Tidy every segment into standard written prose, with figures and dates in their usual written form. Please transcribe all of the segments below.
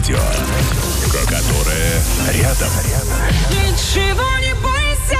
радио, которое рядом. Ничего не бойся.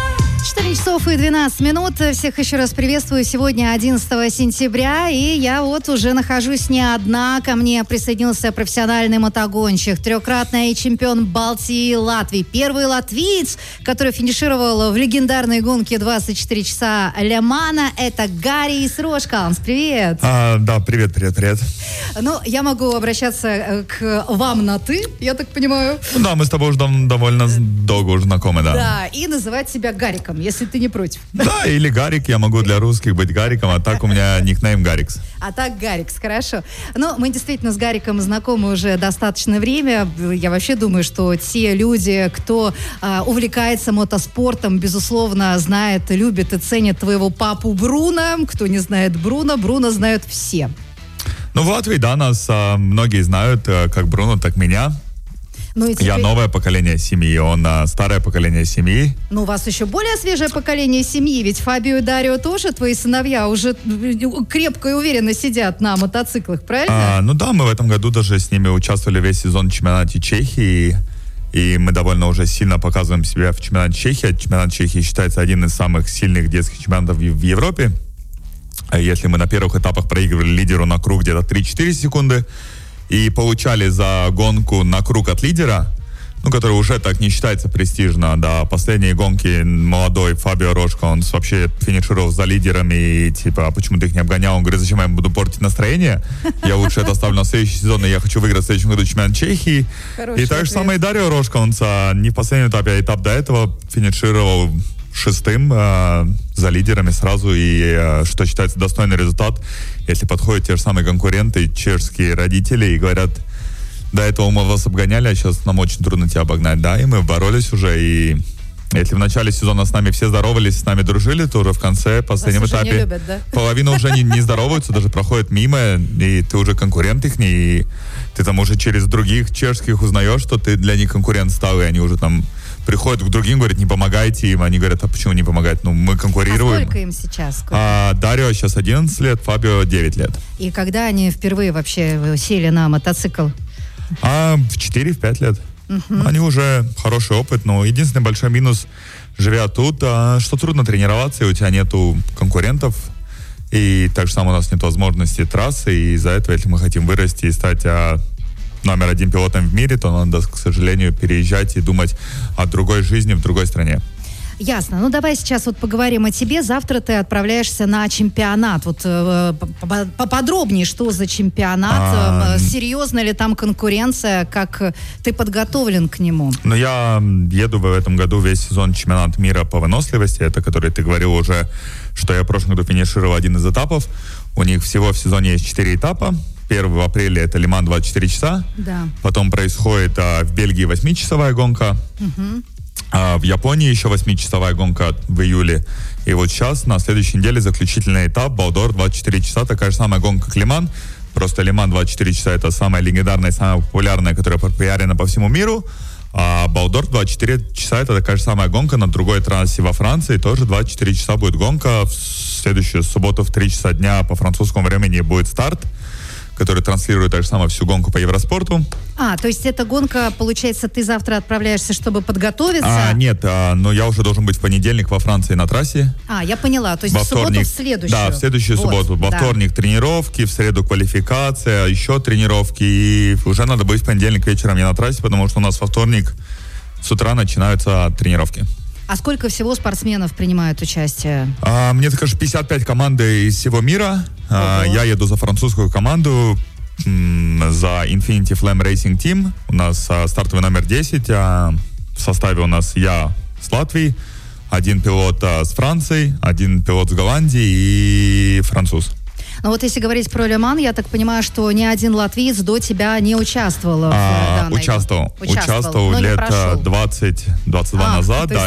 4 часов и 12 минут. Всех еще раз приветствую. Сегодня 11 сентября, и я вот уже нахожусь не одна. Ко мне присоединился профессиональный мотогонщик, трехкратный чемпион Балтии и Латвии. Первый латвиец, который финишировал в легендарной гонке 24 часа Ле-Мана. Это Гарис Рошкалнс. Привет. Да, привет. Ну, я могу обращаться к вам на «ты», я так понимаю. Да, мы с тобой уже довольно долго уже знакомы, да. Да, и называть себя Гариком, если ты не против. Да, или Гарик, я могу для русских быть Гариком, а так у меня никнейм Гарикс. А так Гарикс, хорошо. Ну, мы действительно с Гариком знакомы уже достаточное время. Я вообще думаю, что те люди, кто увлекается мотоспортом, безусловно, знает, любит и ценит твоего папу Бруно. Кто не знает Бруно знают все. Ну, в Латвии, да, нас многие знают, как Бруно, так меня. Ну, и теперь... Я новое поколение семьи, он старое поколение семьи. Ну, у вас еще более свежее поколение семьи, ведь Фабио и Дарио тоже, твои сыновья, уже крепко и уверенно сидят на мотоциклах, правильно? Ну да, мы в этом году даже с ними участвовали весь сезон в чемпионате Чехии, и мы довольно уже сильно показываем себя в чемпионате Чехии. Чемпионат Чехии считается один из самых сильных детских чемпионатов в Европе. Если мы на первых этапах проигрывали лидеру на круг где-то 3-4 секунды, и получали за гонку на круг от лидера, ну, который уже так не считается престижно, да, последние гонки молодой Фабио Рошко, он вообще финишировал за лидером, и типа, а почему ты их не обгонял? Он говорит, зачем я буду портить настроение? Я лучше это оставлю на следующий сезон, и я хочу выиграть в следующем году чемпионат Чехии. Хороший и так же ответ. самое и Дарио Рошко, он не в последнем этапе, а этап до этого финишировал шестым за лидерами сразу, и что считается достойный результат, если подходят те же самые конкуренты, чешские родители, и говорят, до этого мы вас обгоняли, а сейчас нам очень трудно тебя обогнать, да, и мы боролись уже, и если в начале сезона с нами все здоровались, с нами дружили, то уже в конце, последнем Вас уже этапе, не любят, да? половина уже не здороваются, даже проходят мимо, и ты уже конкурент их, и ты там уже через других чешских узнаешь, что ты для них конкурент стал, и они уже там приходят к другим, говорят, не помогайте им. Они говорят, а почему не помогать? Ну, мы конкурируем. А сколько им сейчас? Сколько? Дарио сейчас 11 лет, Фабио 9 лет. И когда они впервые вообще сели на мотоцикл? В 4-5 лет. Они уже хороший опыт, но единственный большой минус, живя тут, что трудно тренироваться, и у тебя нету конкурентов. И так же самое у нас нет возможности трассы, и из-за этого, если мы хотим вырасти и стать номер один пилотом в мире, то надо, к сожалению, переезжать и думать о другой жизни в другой стране. Ясно. Ну, давай сейчас вот поговорим о тебе. Завтра ты отправляешься на чемпионат. Вот поподробнее, что за чемпионат? Серьезна ли там конкуренция? Как ты подготовлен к нему? Ну, я еду в этом году весь сезон чемпионат мира по выносливости. Это, который ты говорил уже, что я в прошлом году финишировал один из этапов. У них всего в сезоне есть 4 этапа. 1 апреля это Ле-Ман 24 часа. Да. Потом происходит в Бельгии 8-часовая гонка. В Японии еще 8-часовая гонка в июле. И вот сейчас, на следующей неделе, заключительный этап Балдор 24 часа. Такая же самая гонка, как Ле-Ман. Просто Ле-Ман 24 часа это самая легендарная, самая популярная, которая популярна по всему миру. А Балдор 24 часа это такая же самая гонка на другой трассе во Франции. Тоже 24 часа будет гонка. В следующую субботу в 3 часа дня по французскому времени будет старт, который транслирует так же самое всю гонку по Евроспорту. То есть эта гонка, получается, ты завтра отправляешься, чтобы подготовиться? Нет, но я уже должен быть в понедельник во Франции на трассе. Я поняла, то есть во в субботу в следующую. Да, в следующую субботу. Во вторник тренировки, в среду квалификация, еще тренировки, и уже надо быть в понедельник вечером не на трассе, потому что у нас во вторник с утра начинаются тренировки. А сколько всего спортсменов принимают участие? Мне так кажется, 55 команды из всего мира. Я еду за французскую команду, за Infinity Flam Racing Team. У нас стартовый номер 10. В составе у нас я с Латвии, один пилот с Франции, один пилот с Голландии и француз. Но вот если говорить про Ле-Ман, я так понимаю, что ни один латвиец до тебя не участвовал в данной... Участвовал лет 20-22 назад, да,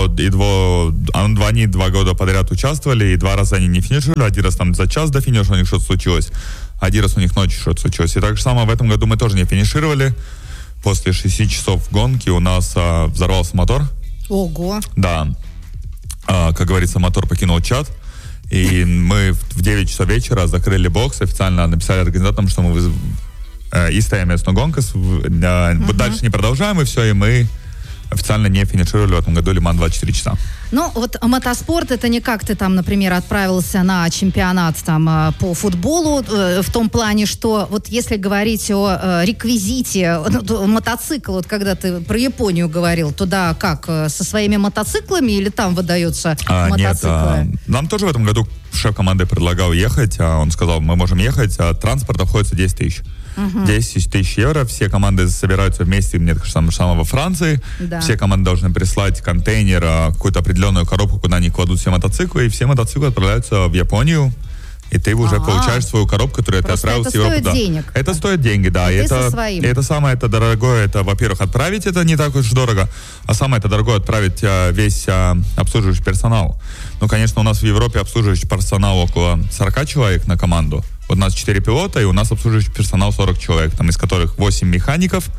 они 2 года подряд участвовали, и 2 раза они не финишировали, 1 раз там за час до финиша у них что-то случилось, 1 раз у них ночью что-то случилось. И так же самое в этом году мы тоже не финишировали. После 6 часов гонки у нас взорвался мотор. Ого! Да. Как говорится, мотор покинул чат. И мы в 9 часов вечера закрыли бокс, официально написали организаторам, что мы местную гонку. Вот дальше не продолжаем, и все, и мы официально не финишировали в этом году Лиман 24 часа. Ну, вот мотоспорт, это не как ты там, например, отправился на чемпионат там по футболу, в том плане, что вот если говорить о реквизите, мотоцикл, вот когда ты про Японию говорил, туда как, со своими мотоциклами или там выдается мотоциклы? Нет, нам тоже в этом году шеф команды предлагал ехать, он сказал, мы можем ехать, а транспорт обходится 10 тысяч. 10 тысяч евро, все команды собираются вместе, мне кажется, во Франции, все команды должны прислать контейнер, какую-то определенную коробку, куда они кладут все мотоциклы, и все мотоциклы отправляются в Японию, и ты уже получаешь свою коробку, которую ты отправил с Европы. Это стоит денег. Это стоит деньги, да. И ты со своим. Это самое это дорогое, это, во-первых, отправить это не так уж дорого, а самое это дорогое отправить весь обслуживающий персонал. Ну, конечно, у нас в Европе обслуживающий персонал около 40 человек на команду. Вот у нас 4 пилота, и у нас обслуживающий персонал 40 человек, там, из которых 8 механиков,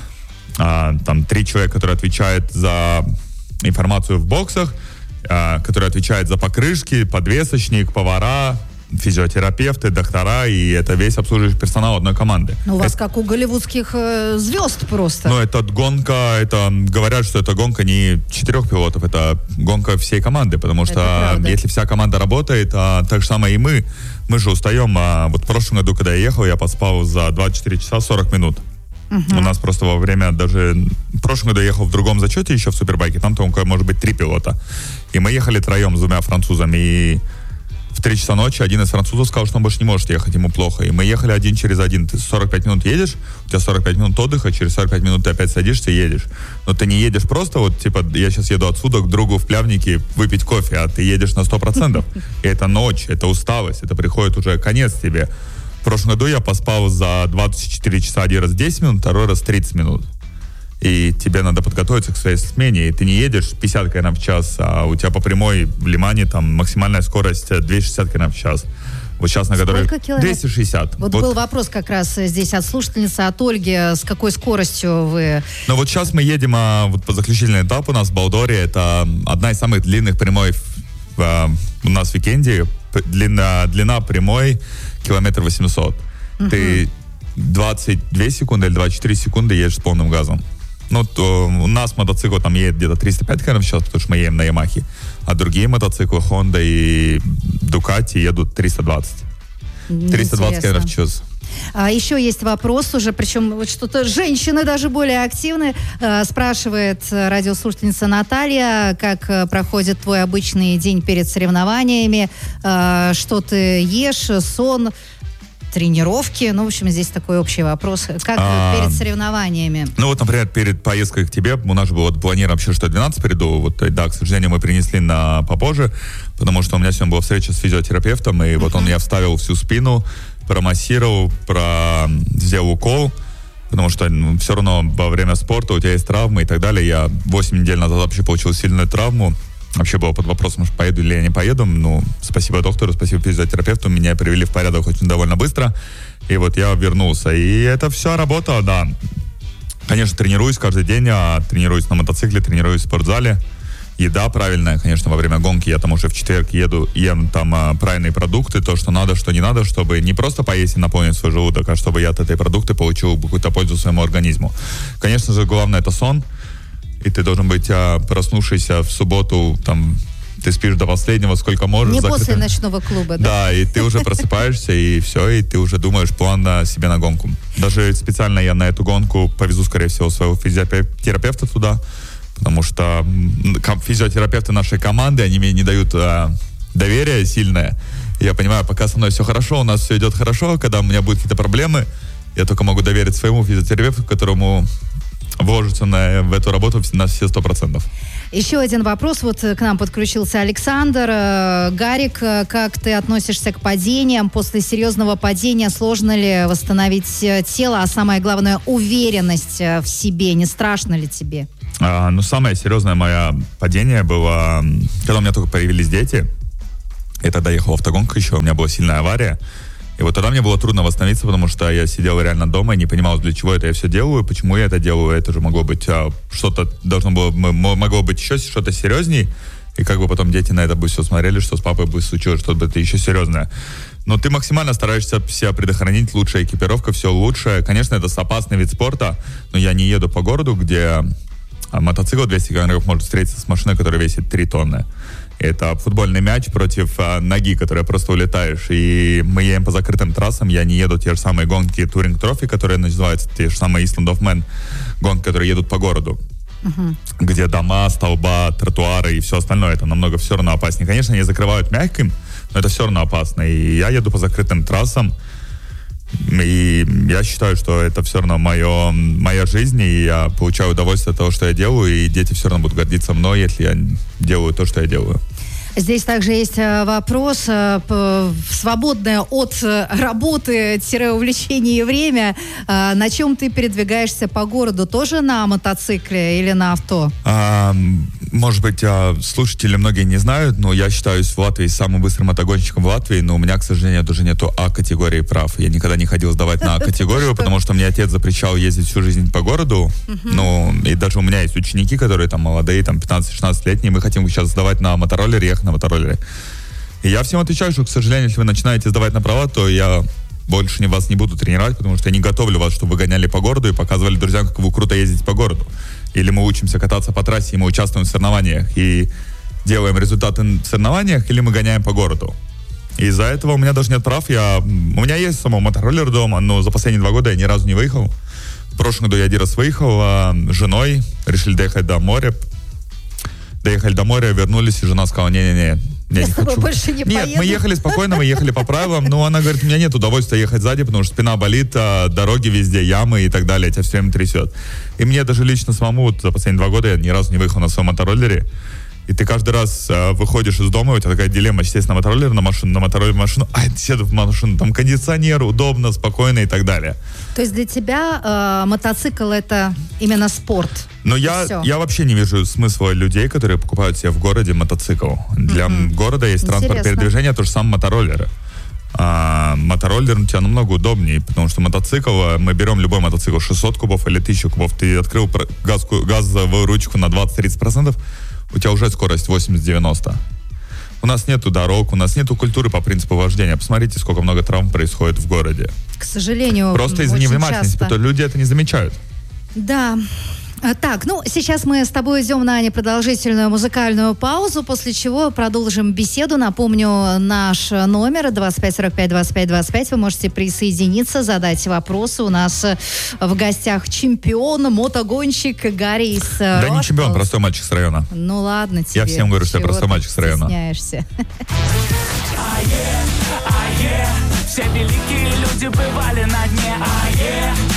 там 3 человека, которые отвечают за информацию в боксах, которые отвечают за покрышки, подвесочник, повара, физиотерапевты, доктора, и это весь обслуживающий персонал одной команды. Ну, у вас как у голливудских звезд просто. Ну, это гонка, говорят, что это гонка не 4 пилотов, это гонка всей команды, потому что если вся команда работает, так же самое и мы же устаем. Вот в прошлом году, когда я ехал, я поспал за 24 часа 40 минут. У нас просто во время даже... В прошлом году я ехал в другом зачете еще в Супербайке, там только, может быть, 3 пилота. И мы ехали троем с 2 французами, и в 3 часа ночи один из французов сказал, что он больше не может ехать, ему плохо. И мы ехали один через один. Ты 45 минут едешь, у тебя 45 минут отдыха, через 45 минут ты опять садишься и едешь. Но ты не едешь просто, вот, типа, я сейчас еду отсюда к другу в Плявнике выпить кофе, а ты едешь на 100%. И это ночь, это усталость, это приходит уже конец тебе. В прошлом году я поспал за 24 часа один раз 10 минут, второй раз 30 минут. И тебе надо подготовиться к своей смене, и ты не едешь 50 км в час, а у тебя по прямой в Лимане там максимальная скорость 260 км в час. Вот сейчас на которой 260. Вот был вопрос как раз здесь от слушательницы, от Ольги, с какой скоростью вы... Ну вот сейчас мы едем вот по заключительный этап у нас в Балдоре, это одна из самых длинных прямой у нас в Викенде, длина прямой 800 км. Ты 22 секунды или 24 секунды едешь с полным газом. Ну, то у нас мотоцикл там едет где-то 305 км в час, потому что мы едем на Ямахе, а другие мотоциклы Honda и Ducati едут 320. 320 км в час. Еще есть вопрос уже, причем вот что-то женщины даже более активны. Спрашивает радиослушательница Наталья, как проходит твой обычный день перед соревнованиями, что ты ешь, сон, тренировки. Ну, в общем, здесь такой общий вопрос. Как перед соревнованиями? Ну, вот, например, перед поездкой к тебе, у нас же было планировано вообще, что 12 приду. Вот, да, к сожалению, мы перенесли на попозже, потому что у меня сегодня была встреча с физиотерапевтом, и вот он меня вставил всю спину, промассировал, сделал укол, потому что все равно во время спорта у тебя есть травмы и так далее. Я 8 недель назад вообще получил сильную травму. Вообще было под вопросом, что поеду или я не поеду. Ну, спасибо доктору, спасибо физиотерапевту. Меня привели в порядок очень довольно быстро. И вот я вернулся. И это все работало, да. Конечно, тренируюсь каждый день. Тренируюсь на мотоцикле, тренируюсь в спортзале. Еда правильная, конечно, во время гонки. Я там уже в четверг ем там правильные продукты, то, что надо, что не надо, чтобы не просто поесть и наполнить свой желудок, а чтобы я от этой продукты получил какую-то пользу своему организму. Конечно же, главное — это сон. И ты должен быть, проснувшийся в субботу, там, ты спишь до последнего, сколько можешь. Не после ночного клуба, да? Да, и ты уже просыпаешься, и все, и ты уже думаешь план себе на гонку. Даже специально я на эту гонку повезу, скорее всего, своего физиотерапевта туда, потому что физиотерапевты нашей команды, они мне не дают доверия сильное. Я понимаю, пока со мной все хорошо, у нас все идет хорошо, когда у меня будут какие-то проблемы, я только могу доверить своему физиотерапевту, которому вложится в эту работу на все 100%. Еще один вопрос. Вот к нам подключился Александр. Гарик, как ты относишься к падениям? После серьезного падения сложно ли восстановить тело? А самое главное, уверенность в себе. Не страшно ли тебе? Ну, самое серьезное мое падение было, когда у меня только появились дети. Я тогда ехал в автогонку еще, у меня была сильная авария. И вот тогда мне было трудно восстановиться, потому что я сидел реально дома и не понимал, для чего это я все делаю, почему я это делаю. Это же могло быть что-то, могло быть еще что-то серьезней. И как бы потом дети на это бы все смотрели, что с папой бы случилось что-то еще серьезное. Но ты максимально стараешься себя предохранить, лучшая экипировка, все лучшее. Конечно, это опасный вид спорта, но я не еду по городу, где мотоцикл 200 килограммов может встретиться с машиной, которая весит 3 тонны. Это футбольный мяч против ноги, которая просто улетаешь. И мы едем по закрытым трассам, я не еду те же самые гонки Touring Trophy, которые называются те же самые Island of Man, гонки, которые едут по городу. Где дома, столба, тротуары и все остальное, это намного все равно опаснее. Конечно, они закрывают мягким, но это все равно опасно. И я еду по закрытым трассам, и я считаю, что это все равно моя жизнь, и я получаю удовольствие от того, что я делаю, и дети все равно будут гордиться мной, если я делаю то, что я делаю. Здесь также есть вопрос, свободное от работы-увлечения время. На чем ты передвигаешься по городу? Тоже на мотоцикле или на авто? Может быть, слушатели многие не знают, но я считаюсь в Латвии самым быстрым мотогонщиком в Латвии, но у меня, к сожалению, даже нету А-категории прав. Я никогда не ходил сдавать на А-категорию, потому что мне отец запрещал ездить всю жизнь по городу. Ну, и даже у меня есть ученики, которые там молодые, там 15-16-летние, мы хотим сейчас сдавать на мотороллере, ехать на мотороллере. И я всем отвечаю, что, к сожалению, если вы начинаете сдавать на права, то я больше вас не буду тренировать, потому что я не готовлю вас, чтобы вы гоняли по городу и показывали друзьям, как вы круто ездите по городу. Или мы учимся кататься по трассе, и мы участвуем в соревнованиях, и делаем результаты в соревнованиях, или мы гоняем по городу. Из-за этого у меня даже нет прав. У меня есть самого мотороллер дома, но за последние 2 года я ни разу не выехал. В прошлом году я 1 раз выехал с женой, решили доехать до моря. Доехали до моря, вернулись, и жена сказала, не-не-не, я не хочу. Больше не Нет, поеду. мы ехали спокойно, мы ехали по правилам, но она говорит, у меня нет удовольствия ехать сзади, потому что спина болит, дороги везде, ямы и так далее, тебя все время трясет. И мне даже лично самому вот, за последние 2 года я ни разу не выехал на своем мотороллере. И ты каждый раз выходишь из дома, у тебя такая дилемма, сесть на мотороллер, на мотороллер в машину, сяду в машину, там кондиционер, удобно, спокойно и так далее. То есть для тебя мотоцикл это именно спорт? Но я вообще не вижу смысла людей, которые покупают себе в городе мотоцикл. Для города есть транспорт передвижения, то же самое мотороллеры. Мотороллер у тебя намного удобнее, потому что мотоцикл, мы берем любой мотоцикл 600 кубов или 1000 кубов, ты открыл газовую ручку на 20-30%, у тебя уже скорость 80-90. У нас нету дорог, у нас нету культуры по принципу вождения. Посмотрите, сколько много травм происходит в городе. К сожалению, просто из-за невнимательности, то люди это не замечают. Да. Так, сейчас мы с тобой идем на непродолжительную музыкальную паузу, после чего продолжим беседу. Напомню, наш номер 2545-2525. Вы можете присоединиться, задать вопросы. У нас в гостях чемпион, мотогонщик Гарри из Да не чемпион, простой мальчик с района. Ну ладно тебе. Я всем говорю, что я простой мальчик с района. Стесняешься. Все великие люди бывали на дне.